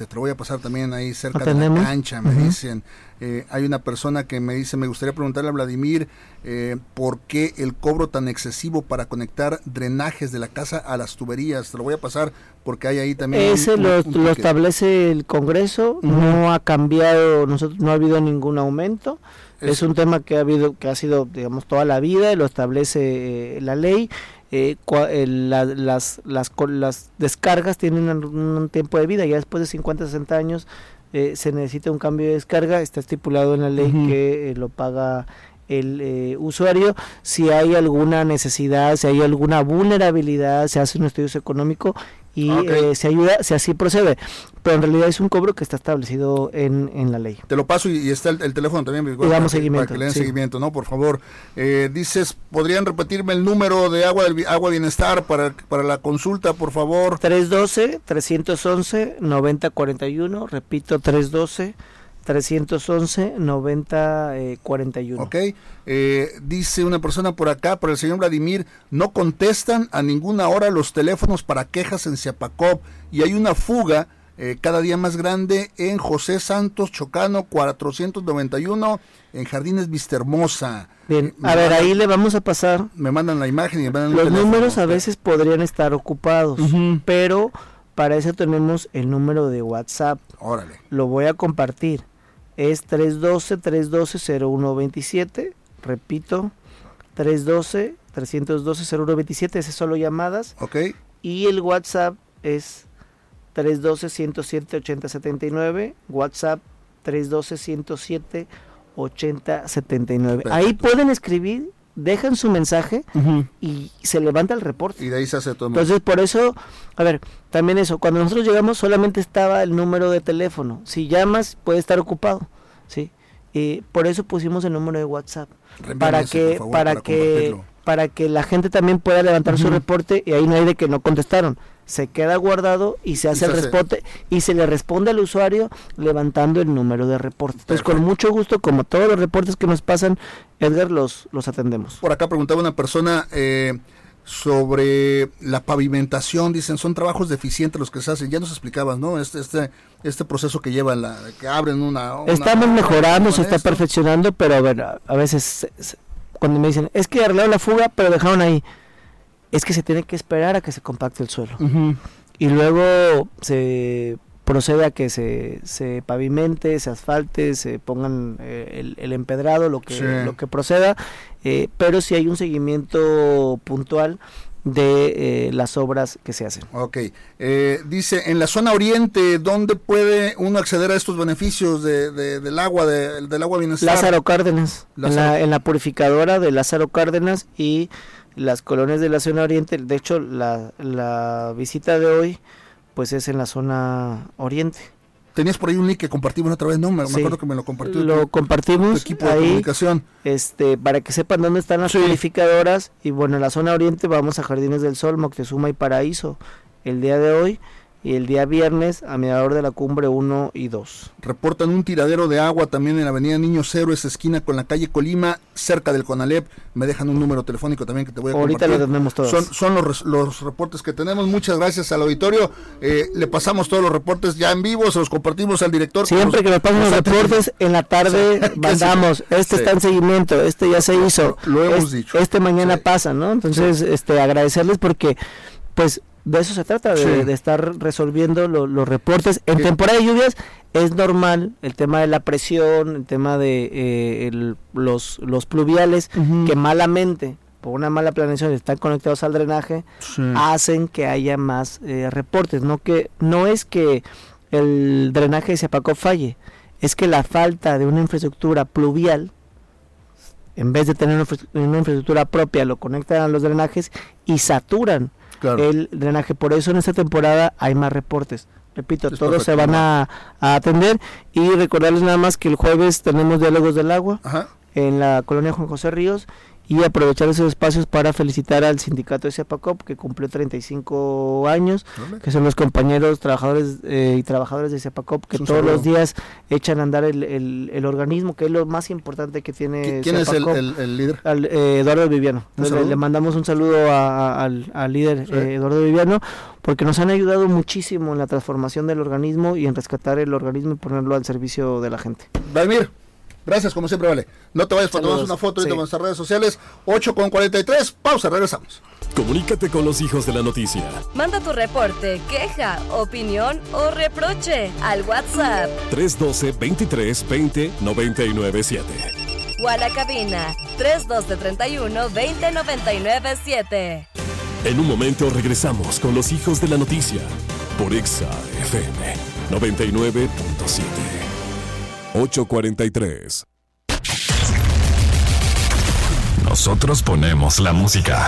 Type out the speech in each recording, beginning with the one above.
te lo voy a pasar también ahí cerca de ¿Atendemos? la cancha, me dicen. Hay una persona que me dice, me gustaría preguntarle a Vladimir, ¿por qué el cobro tan excesivo para conectar drenajes de la casa a las tuberías? Te lo voy a pasar porque hay ahí también... Ese lo establece el Congreso, no ha cambiado, no ha habido ningún aumento. Es un tema que ha sido, digamos, toda la vida, lo establece la ley. Las descargas tienen un tiempo de vida, ya después de 50, 60 años se necesita un cambio de descarga, está estipulado en la ley que lo paga el usuario. Si hay alguna necesidad, si hay alguna vulnerabilidad, se hace un estudio económico y se ayuda, si así procede, pero en realidad es un cobro que está establecido en la ley. Te lo paso y está el teléfono también, y damos seguimiento, para que le den seguimiento, ¿no? Por favor. Dices, ¿podrían repetirme el número de Agua Bienestar para la consulta, por favor? 312-311-9041, repito, 311-9041. Ok, dice una persona por acá, para el señor Vladimir, no contestan a ninguna hora los teléfonos para quejas en Ziapacop y hay una fuga cada día más grande en José Santos Chocano 491 en Jardines Vistahermosa. Bien, a ver, ahí le vamos a pasar. Me mandan la imagen y me mandan los números a veces podrían estar ocupados, pero para eso tenemos el número de WhatsApp. Órale. Lo voy a compartir. Es 312-312-0127, repito, 312-312-0127, ese es solo llamadas. Ok. Y el WhatsApp es 312-107-8079, WhatsApp 312-107-8079. Ahí pueden escribir, dejan su mensaje y se levanta el reporte. Y de ahí se hace todo. Entonces, por eso, a ver, también eso, cuando nosotros llegamos solamente estaba el número de teléfono. Si llamas, puede estar ocupado, ¿sí? Por eso pusimos el número de WhatsApp. Para que la gente también pueda levantar su reporte y ahí no hay de que no contestaron. Se queda guardado y se hace el reporte y se le responde al usuario levantando el número de reporte. Entonces, con mucho gusto, como todos los reportes que nos pasan, Edgar, los atendemos. Por acá preguntaba una persona sobre la pavimentación. Dicen, son trabajos deficientes los que se hacen. Ya nos explicabas, ¿no? Este proceso que llevan, que abren una Estamos mejorando, se está perfeccionando, pero a ver, a veces cuando me dicen, es que arreglaron la fuga, pero dejaron ahí. Es que se tiene que esperar a que se compacte el suelo. Y luego se procede a que se pavimente, se asfalte, se pongan el empedrado, lo que proceda, pero sí hay un seguimiento puntual de las obras que se hacen. Ok, dice, en la zona oriente, ¿dónde puede uno acceder a estos beneficios del agua, del agua bienestar? Lázaro Cárdenas, en la purificadora de Lázaro Cárdenas y las colonias de la zona oriente. De hecho, la visita de hoy pues es en la zona oriente. Tenías por ahí un link que compartimos otra vez, ¿no? Me acuerdo que me lo compartió. Lo compartimos equipo de ahí, comunicación. Para que sepan dónde están las purificadoras. Y bueno, en la zona oriente vamos a Jardines del Sol, Moctezuma y Paraíso el día de hoy. Y el día viernes a Mirador de la Cumbre 1 y 2. Reportan un tiradero de agua también en la avenida Niños Héroes, esquina con la calle Colima, cerca del Conalep. Me dejan un número telefónico también que te voy a compartir. Ahorita lo tenemos todos. Son los reportes que tenemos. Muchas gracias al auditorio. Le pasamos todos los reportes ya en vivo, se los compartimos al director. Siempre que nos pasen los reportes, en la tarde mandamos, está en seguimiento, ya se hizo. Lo hemos dicho. Mañana pasa, ¿no? Entonces, agradecerles porque, pues, de eso se trata, de estar resolviendo los reportes. En temporada de lluvias es normal el tema de la presión, el tema de los pluviales, que malamente, por una mala planeación, están conectados al drenaje, hacen que haya más reportes. No es que el drenaje de Ziapacop falle, es que la falta de una infraestructura pluvial, en vez de tener una infraestructura propia, lo conectan a los drenajes y saturan el drenaje. Por eso en esta temporada hay más reportes. Repito, todos se van a atender. Y recordarles nada más que el jueves tenemos diálogos del agua en la colonia Juan José Ríos y aprovechar esos espacios para felicitar al sindicato de Ciapacop, que cumplió 35 años, que son los compañeros trabajadores y trabajadoras de Ciapacop, que todos los días echan a andar el organismo, que es lo más importante que tiene ¿Quién Ciapacop. es el líder? Eduardo Viviano. Le mandamos un saludo al líder, sí. Eduardo Viviano, porque nos han ayudado muchísimo en la transformación del organismo y en rescatar el organismo y ponerlo al servicio de la gente. Vladimir, gracias como siempre, vale. No te vayas para tomarnos una foto en nuestras redes sociales. 8:43, pausa, regresamos. Comunícate con los hijos de la noticia. Manda tu reporte, queja, opinión o reproche al WhatsApp 312-23-20-997 o a la cabina 312-31-20-997. En un momento regresamos con los hijos de la noticia por Exa FM 99.7. 8:43. Nosotros ponemos la música.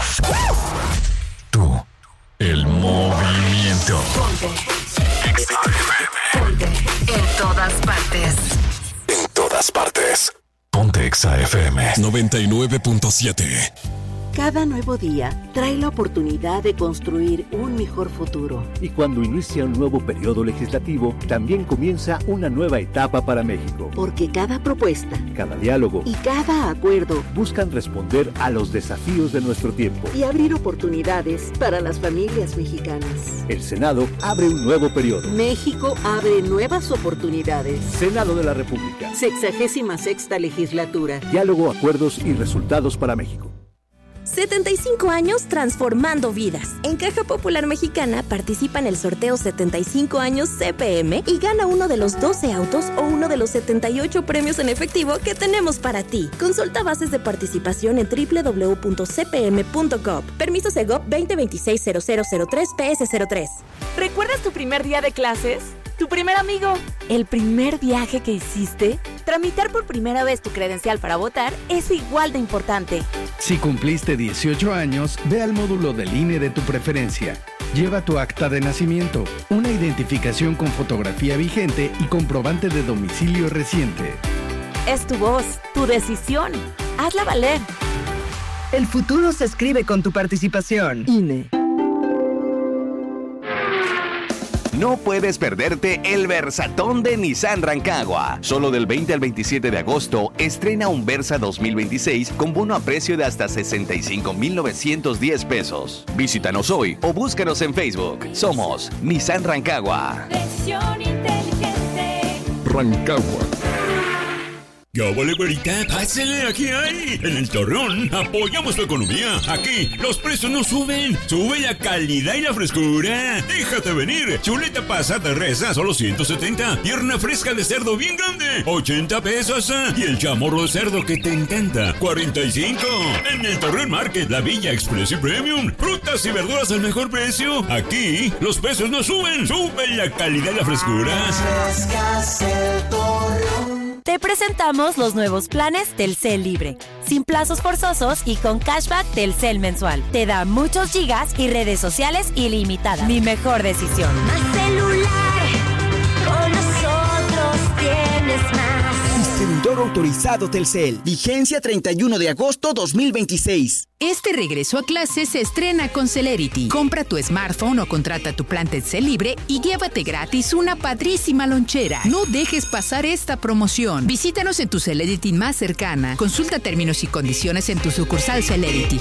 Tú, el movimiento. Ponte. Exa FM. Ponte. En todas partes. En todas partes. Ponte Exa FM 99.7. Cada nuevo día trae la oportunidad de construir un mejor futuro. Y cuando inicia un nuevo periodo legislativo, también comienza una nueva etapa para México. Porque cada propuesta, cada diálogo y cada acuerdo buscan responder a los desafíos de nuestro tiempo y abrir oportunidades para las familias mexicanas. El Senado abre un nuevo periodo. México abre nuevas oportunidades. Senado de la República. 66ª legislatura. Diálogo, acuerdos y resultados para México. 75 años transformando vidas. En Caja Popular Mexicana participa en el sorteo 75 años CPM y gana uno de los 12 autos o uno de los 78 premios en efectivo que tenemos para ti. Consulta bases de participación en www.cpm.gov. Permiso Segov 2026-0003-PS03. ¿Recuerdas tu primer día de clases? ¿Tu primer amigo? ¿El primer viaje que hiciste? Tramitar por primera vez tu credencial para votar es igual de importante. Si cumpliste 18 años, ve al módulo del INE de tu preferencia. Lleva tu acta de nacimiento, una identificación con fotografía vigente y comprobante de domicilio reciente. Es tu voz, tu decisión. Hazla valer. El futuro se escribe con tu participación. INE. No puedes perderte el Versatón de Nissan Rancagua. Solo del 20 al 27 de agosto, estrena un Versa 2026 con bono a precio de hasta 65,910 pesos. Visítanos hoy o búscanos en Facebook. Somos Nissan Rancagua. Decisión inteligente. Rancagua. ¡Ya vale, güerita! ¡Pásale! ¡Aquí hay! En el Torreón apoyamos tu economía. Aquí los precios no suben. Sube la calidad y la frescura. Déjate venir. Chuleta pasada de res a solo 170. Pierna fresca de cerdo bien grande, 80 pesos. Y el chamorro de cerdo que te encanta, 45. En el Torreón Market, la Villa Express y Premium. Frutas y verduras al mejor precio. Aquí los precios no suben. Sube la calidad y la frescura. Te presentamos los nuevos planes Telcel Libre, sin plazos forzosos y con cashback Telcel mensual. Te da muchos gigas y redes sociales ilimitadas. Mi mejor decisión. Más celular, con nosotros tienes más. Distribuidor autorizado Telcel. Vigencia 31 de agosto 2026. Este regreso a clases se estrena con Celerity. Compra tu smartphone o contrata tu plan Telcel Libre y llévate gratis una padrísima lonchera. No dejes pasar esta promoción. Visítanos en tu Celerity más cercana. Consulta términos y condiciones en tu sucursal Celerity.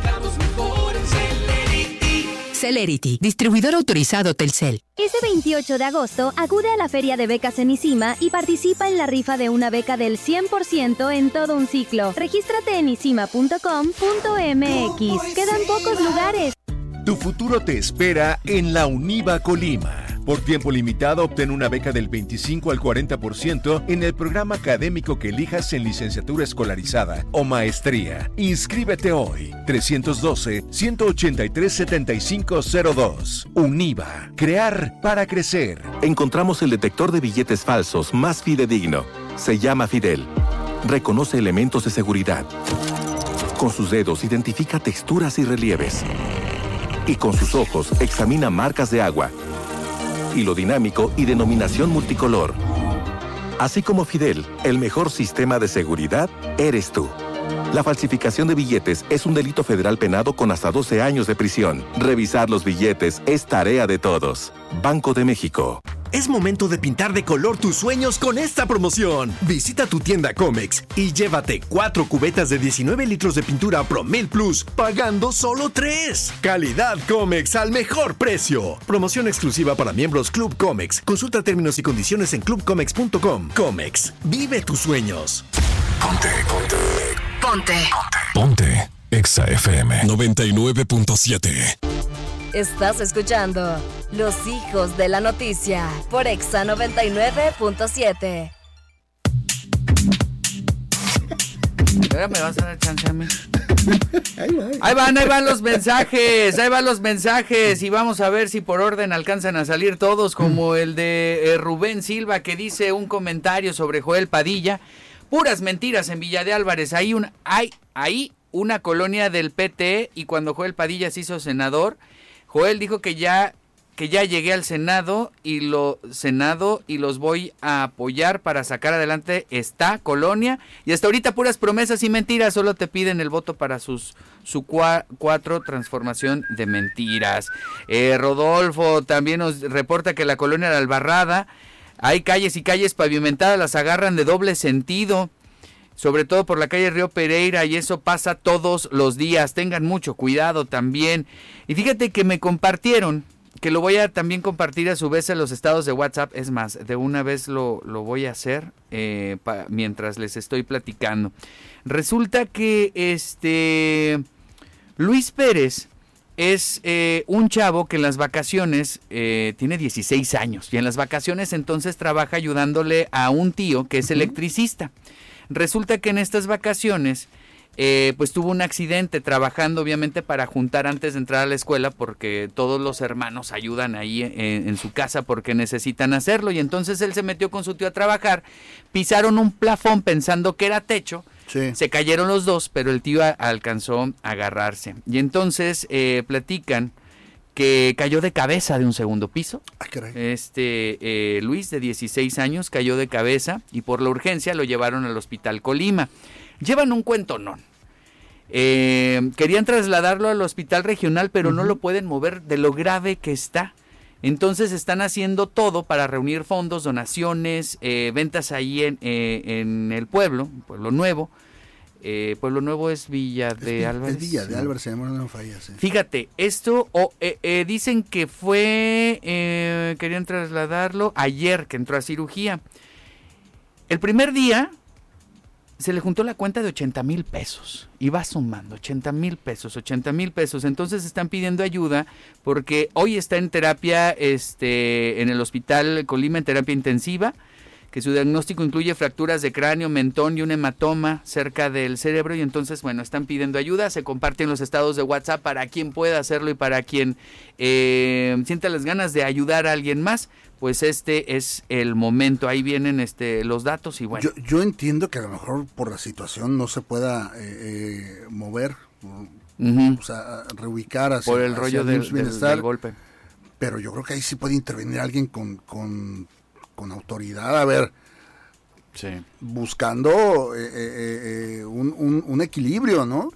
Celerity, distribuidor autorizado Telcel. Ese 28 de agosto, acude a la Feria de Becas en ICIMA y participa en la rifa de una beca del 100% en todo un ciclo. Regístrate en icima.com.mx. Quedan pocos lugares. Tu futuro te espera en la Univa Colima. Por tiempo limitado, obtén una beca del 25 al 40% en el programa académico que elijas en licenciatura escolarizada o maestría. Inscríbete hoy. 312-183-7502. Univa. Crear para crecer. Encontramos el detector de billetes falsos más fidedigno. Se llama Fidel. Reconoce elementos de seguridad. Con sus dedos identifica texturas y relieves. Y con sus ojos examina marcas de agua, hilo dinámico y denominación multicolor. Así como Fidel, el mejor sistema de seguridad eres tú. La falsificación de billetes es un delito federal penado con hasta 12 años de prisión. Revisar los billetes es tarea de todos. Banco de México. Es momento de pintar de color tus sueños con esta promoción. Visita tu tienda Comex y llévate 4 cubetas de 19 litros de pintura Promel Plus, pagando solo 3. Calidad Comex al mejor precio. Promoción exclusiva para miembros Club Comex. Consulta términos y condiciones en clubcomex.com. Comex, vive tus sueños. Ponte. Exa FM 99.7. Estás escuchando Los Hijos de la Noticia por Exa 99.7. Ahora me vas a dar chance a mí. Ahí van los mensajes y vamos a ver si por orden alcanzan a salir todos, como el de Rubén Silva, que dice un comentario sobre Joel Padilla. Puras mentiras en Villa de Álvarez, hay una colonia del PT, y cuando Joel Padilla se hizo senador, Joel dijo que ya llegué al Senado y los voy a apoyar para sacar adelante esta colonia, y hasta ahorita puras promesas y mentiras, solo te piden el voto para su 4 transformación de mentiras. Rodolfo también nos reporta que la colonia de Albarrada hay calles y calles pavimentadas, las agarran de doble sentido, sobre todo por la calle Río Pereira, y eso pasa todos los días. Tengan mucho cuidado también. Y fíjate que me compartieron, que lo voy a también compartir a su vez en los estados de WhatsApp. Es más, de una vez lo voy a hacer mientras les estoy platicando. Resulta que Luis Pérez es un chavo que en las vacaciones tiene 16 años, y en las vacaciones entonces trabaja ayudándole a un tío que es electricista. Resulta que en estas vacaciones pues tuvo un accidente trabajando, obviamente para juntar antes de entrar a la escuela, porque todos los hermanos ayudan ahí en su casa porque necesitan hacerlo, y entonces él se metió con su tío a trabajar, pisaron un plafón pensando que era techo. Sí. Se cayeron los dos, pero el tío alcanzó a agarrarse. Y entonces platican que cayó de cabeza de un segundo piso. Ay, caray. Luis, de 16 años, cayó de cabeza y por la urgencia lo llevaron al Hospital Colima. Llevan un cuentonón. Querían trasladarlo al hospital regional, pero no lo pueden mover de lo grave que está. Entonces están haciendo todo para reunir fondos, donaciones, ventas ahí en el Pueblo Nuevo. Pueblo Nuevo es Villa de Álvarez. Es Villa de Álvarez, se llama, no falla, sí. Fíjate, esto dicen que fue, querían trasladarlo ayer, que entró a cirugía. El primer día se le juntó la cuenta de 80,000 pesos. Y va sumando 80,000 pesos. Entonces están pidiendo ayuda porque hoy está en terapia en el Hospital Colima, en terapia intensiva, que su diagnóstico incluye fracturas de cráneo, mentón y un hematoma cerca del cerebro, y entonces, bueno, están pidiendo ayuda. Se comparten los estados de WhatsApp para quien pueda hacerlo y para quien sienta las ganas de ayudar a alguien más, pues este es el momento. Ahí vienen los datos y bueno. Yo entiendo que a lo mejor por la situación no se pueda mover, o sea, reubicar hacia, por el rollo del golpe. Pero yo creo que ahí sí puede intervenir alguien con autoridad, a ver, sí, buscando un equilibrio, ¿no?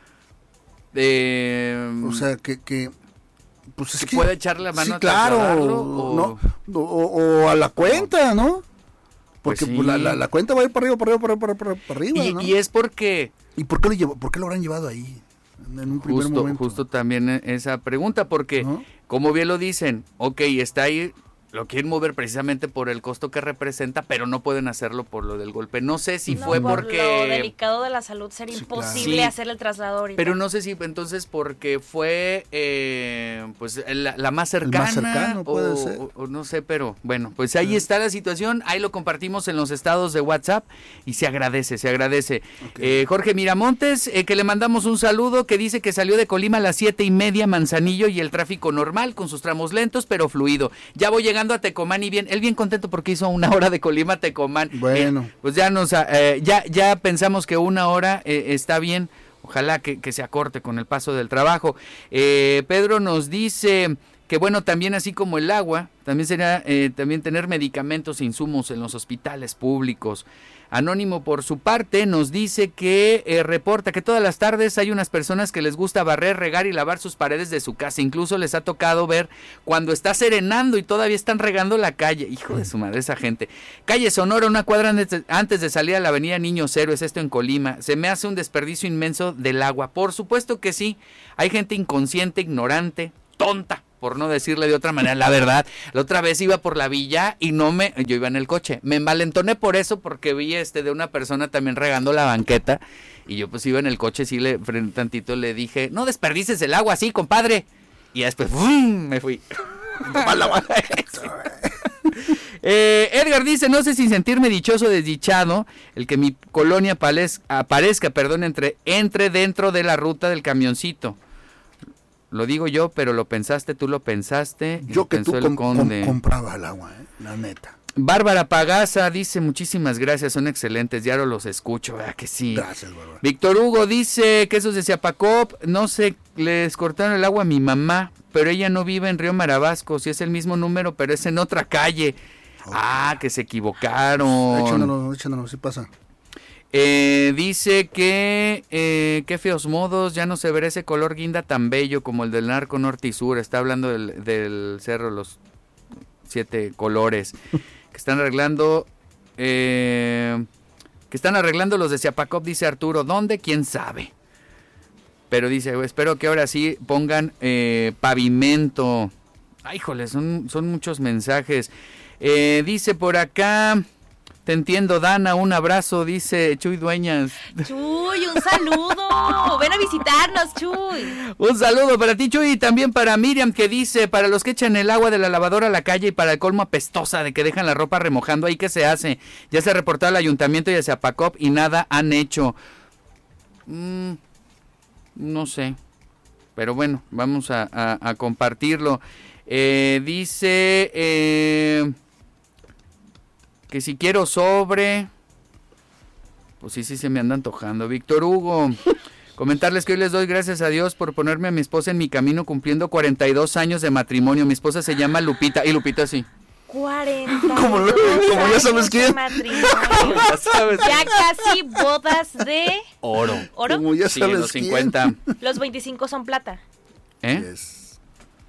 O sea, que pues es que puede echarle la mano, sí, a claro, o a la cuenta, ¿no? Porque pues sí, la cuenta va a ir para arriba, ¿no? Y es porque... ¿Y por qué lo habrán llevado ahí? En un primer momento. Justo también esa pregunta, porque, como bien lo dicen, está ahí, lo quieren mover precisamente por el costo que representa, pero no pueden hacerlo por lo del golpe. No sé si fue porque... Por lo delicado de la salud sería imposible hacer el traslado ahorita. Pero no sé si entonces porque fue pues la más cercana. El más cercano puede ser. O no sé, pero bueno, pues ahí está la situación. Ahí lo compartimos en los estados de WhatsApp y se agradece. Okay. Jorge Miramontes, que le mandamos un saludo, que dice que salió de Colima a las 7:30, Manzanillo, y el tráfico normal con sus tramos lentos pero fluido. Ya voy llegando a Tecomán y él bien contento porque hizo 1 hora de Colima a Tecomán. Bueno. Pues ya pensamos que 1 hora está bien. Ojalá que se acorte con el paso del trabajo. Pedro nos dice que bueno, también así como el agua, también sería también tener medicamentos e insumos en los hospitales públicos. Anónimo, por su parte, nos dice que reporta que todas las tardes hay unas personas que les gusta barrer, regar y lavar sus paredes de su casa. Incluso les ha tocado ver cuando está serenando y todavía están regando la calle. Hijo de su madre, esa gente. Calle Sonora, una cuadra antes de salir a la avenida Niños Héroes, esto en Colima. Se me hace un desperdicio inmenso del agua. Por supuesto que sí. Hay gente inconsciente, ignorante, tonta, por no decirle de otra manera, la verdad. La otra vez iba por la villa y yo iba en el coche, me envalentoné por eso, porque vi de una persona también regando la banqueta, y yo pues iba en el coche, sí le frené tantito, le dije, no desperdices el agua así, compadre, y después ¡fum! Me fui. Edgar dice, no sé si sentirme dichoso o desdichado, el que mi colonia aparezca, entre dentro de la ruta del camioncito. Lo digo yo, pero lo pensaste, tú lo pensaste. Yo que tú compraba el agua, la neta. Bárbara Pagaza dice, muchísimas gracias, son excelentes, ya los escucho, ¿verdad que sí? Gracias, Bárbara. Víctor Hugo dice que esos de Ziapacop, no sé, les cortaron el agua a mi mamá, pero ella no vive en Río Marabasco, si es el mismo número, pero es en otra calle. Okay. Que se equivocaron. Échanos, sí pasa. Dice que qué feos modos, ya no se verá ese color guinda tan bello como el del Narco Norte y Sur. Está hablando del cerro, los 7 colores que están arreglando los de Ziapacop, dice Arturo. ¿Dónde? ¿Quién sabe? Pero dice, espero que ahora sí pongan pavimento. Ay, híjole, son muchos mensajes. Dice por acá, te entiendo, Dana, un abrazo, dice Chuy Dueñas. Chuy, un saludo, ven a visitarnos, Chuy. Un saludo para ti, Chuy, y también para Miriam, que dice, para los que echan el agua de la lavadora a la calle y para el colmo apestosa de que dejan la ropa remojando, ¿ahí qué se hace? Ya se reportó al ayuntamiento y a Ziapacop y nada han hecho. No sé, pero bueno, vamos a compartirlo. Dice que si quiero sobre, pues sí se me anda antojando. Víctor Hugo, comentarles que hoy les doy gracias a Dios por ponerme a mi esposa en mi camino cumpliendo 42 años de matrimonio. Mi esposa se llama Lupita, y Lupita sí. 40. Como ya sabes quién. Ya casi bodas de oro. Como ya sí, sabes los 50. Los 25 son plata. Yes.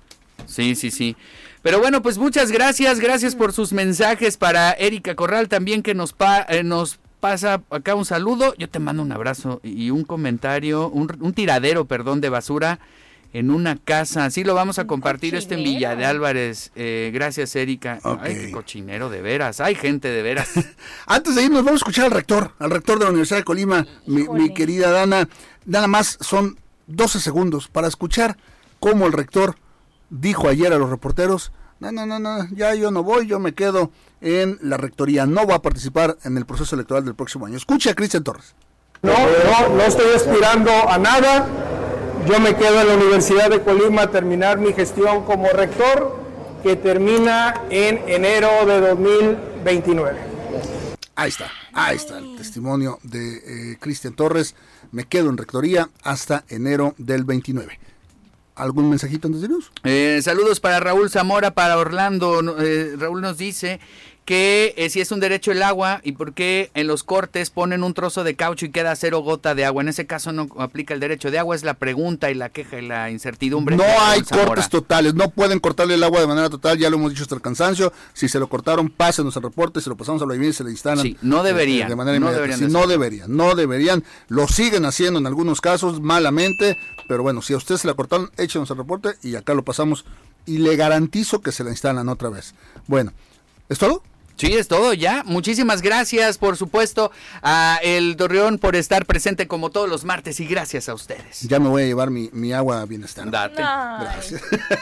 Sí. Pero bueno, pues muchas gracias por sus mensajes. Para Erika Corral también, que nos pasa acá un saludo. Yo te mando un abrazo y un comentario, un tiradero, de basura en una casa. Así lo vamos a compartir en Villa de Álvarez. Gracias, Erika. Okay. Ay, qué cochinero, de veras. Hay gente de veras. Antes de irnos, vamos a escuchar al rector de la Universidad de Colima, mi querida Dana. Nada más son 12 segundos para escuchar cómo el rector dijo ayer a los reporteros, no, ya yo no voy, yo me quedo en la rectoría, no voy a participar en el proceso electoral del próximo año. Escucha a Cristian Torres. No estoy aspirando a nada, yo me quedo en la Universidad de Colima a terminar mi gestión como rector, que termina en enero de 2029. Ahí está el testimonio de Cristian Torres, me quedo en rectoría hasta enero del 29. ¿Algún mensajito antes de irnos? Saludos para Raúl Zamora, para Orlando. Raúl nos dice que si es un derecho el agua y por qué en los cortes ponen un trozo de caucho y queda 0 gota de agua. En ese caso no aplica el derecho de agua, es la pregunta y la queja y la incertidumbre. No hay cortes totales, no pueden cortarle el agua de manera total, ya lo hemos dicho hasta el cansancio. Si se lo cortaron, pásenos el reporte, se lo pasamos a la vivienda y se le instalan. Sí, no deberían. De manera inmediata. No deberían. Lo siguen haciendo en algunos casos malamente, pero bueno, si a usted se la cortaron, échenos el reporte y acá lo pasamos y le garantizo que se la instalan otra vez. Bueno, ¿es todo? Sí, es todo ya. Muchísimas gracias, por supuesto, a El Torreón por estar presente como todos los martes y gracias a ustedes. Ya me voy a llevar mi agua bienestar. Date. Gracias.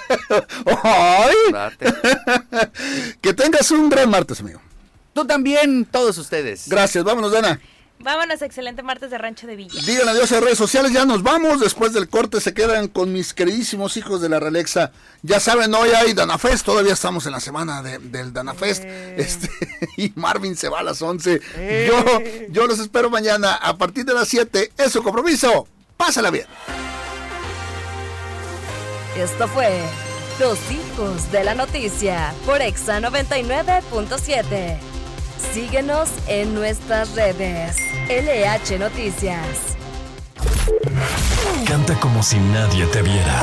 ¡Ay! Date. Que tengas un gran martes, amigo. Tú también, todos ustedes. Gracias, vámonos, Dana. Vámonos, excelente martes de Rancho de Villa. Digan adiós a redes sociales, ya nos vamos. Después del corte se quedan con mis queridísimos hijos de la Realexa. Ya saben, hoy hay Danafest, todavía estamos en la semana del Danafest. Y Marvin se va a las 11. Yo los espero mañana a partir de las 7. Es su compromiso. Pásala bien. Esto fue Los hijos de la noticia por Exa 99.7. Síguenos en nuestras redes. LH Noticias. Canta como si nadie te viera.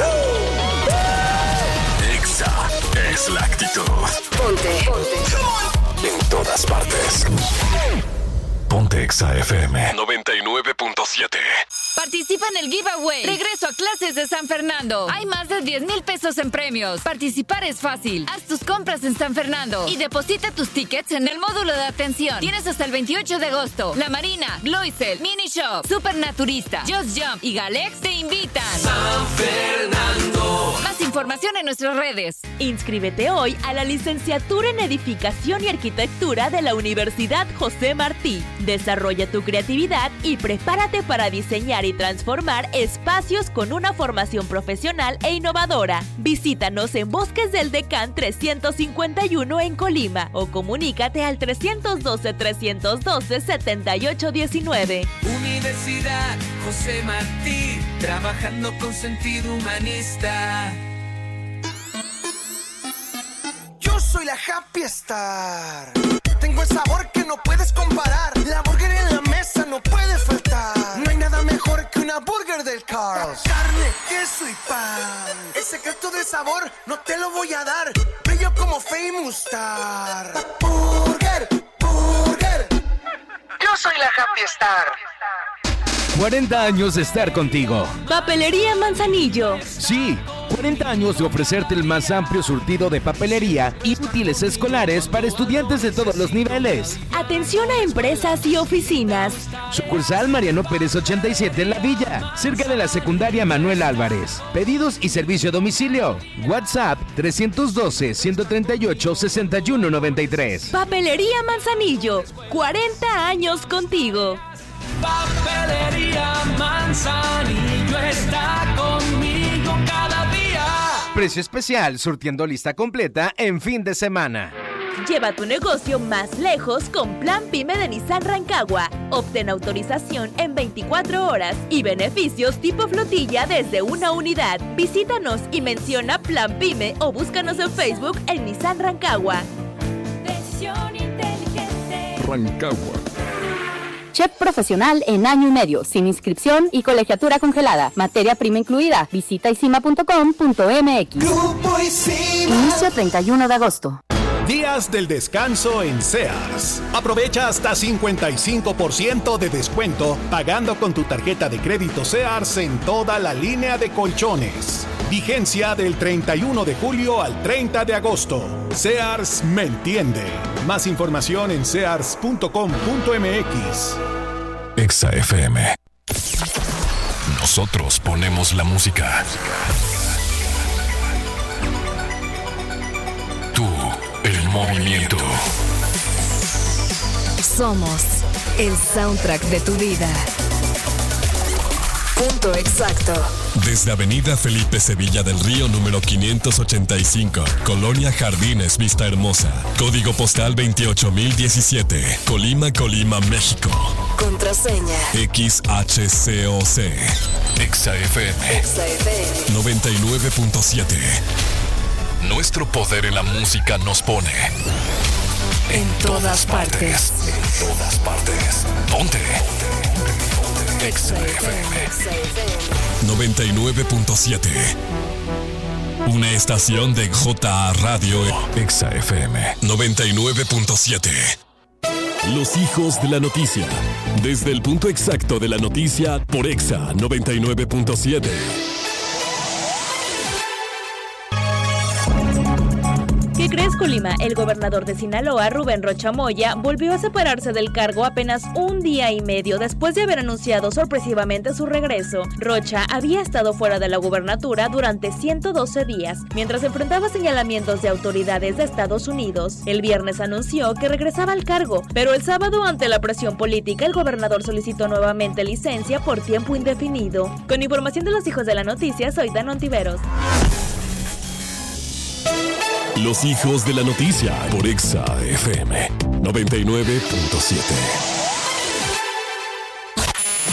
Exa es la actitud. Ponte. En todas partes. Ponte Exa FM 99.7. Participa en el giveaway. Regreso a clases de San Fernando. Hay más de 10,000 pesos en premios. Participar es fácil. Haz tus compras en San Fernando y deposita tus tickets en el módulo de atención. Tienes hasta el 28 de agosto. La Marina, Gloisel, Mini Shop, Supernaturista, Just Jump y Galex te invitan. San Fernando. Más información en nuestras redes. Inscríbete hoy a la licenciatura en Edificación y Arquitectura de la Universidad José Martí. Desarrolla tu creatividad y prepárate para diseñar y transformar espacios con una formación profesional e innovadora. Visítanos en Bosques del Decán 351 en Colima o comunícate al 312-312-7819. Universidad José Martí, trabajando con sentido humanista. Yo soy la Happy Star. Tengo el sabor que no puedes comparar. La burger en la mesa no puede faltar. No hay nada mejor que una burger del Carl's. Carne, queso y pan. El secreto del sabor no te lo voy a dar. Brillo como Famous Star. Burger, burger. Yo soy la Happy Star. 40 años de estar contigo. Papelería Manzanillo. Sí, 40 años de ofrecerte el más amplio surtido de papelería y útiles escolares para estudiantes de todos los niveles. Atención a empresas y oficinas. Sucursal Mariano Pérez 87 en La Villa, cerca de la secundaria Manuel Álvarez. Pedidos y servicio a domicilio. WhatsApp 312-138-6193. Papelería Manzanillo. 40 años contigo. Papelería Manzanillo está conmigo cada día. Precio especial, surtiendo lista completa en fin de semana. Lleva tu negocio más lejos con Plan Pyme de Nissan Rancagua. Obtén autorización en 24 horas y beneficios tipo flotilla desde una unidad. Visítanos y menciona Plan Pyme o búscanos en Facebook en Nissan Rancagua. Decisión inteligente. Rancagua. Chef profesional en año y medio, sin inscripción y colegiatura congelada. Materia prima incluida. Visita isima.com.mx. Grupo Isima. Inicio 31 de agosto. Días del descanso en Sears. Aprovecha hasta 55% de descuento pagando con tu tarjeta de crédito Sears en toda la línea de colchones. Vigencia del 31 de julio al 30 de agosto. Sears me entiende. Más información en sears.com.mx. Exa FM. Nosotros ponemos la música. Tú, el movimiento. Somos el soundtrack de tu vida. Punto exacto. Desde Avenida Felipe Sevilla del Río número 585, Colonia Jardines Vista Hermosa, código postal 28017, Colima, Colima, México. Contraseña XHCOC. Exa FM 99.7. Nuestro poder en la música nos pone en todas partes. En todas partes. Ponte. Exa FM 99.7. Una estación de JA Radio. Exa FM 99.7. Los hijos de la noticia. Desde el punto exacto de la noticia por Exa 99.7. ¿Qué crees, Colima? El gobernador de Sinaloa, Rubén Rocha Moya, volvió a separarse del cargo apenas un día y medio después de haber anunciado sorpresivamente su regreso. Rocha había estado fuera de la gubernatura durante 112 días, mientras enfrentaba señalamientos de autoridades de Estados Unidos. El viernes anunció que regresaba al cargo, pero el sábado, ante la presión política, el gobernador solicitó nuevamente licencia por tiempo indefinido. Con información de los hijos de la noticia, soy Dan Ontiveros. Los hijos de la noticia por Exa FM 99.7.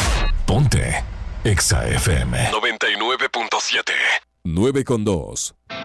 Ponte Exa FM 99.7. 9.2.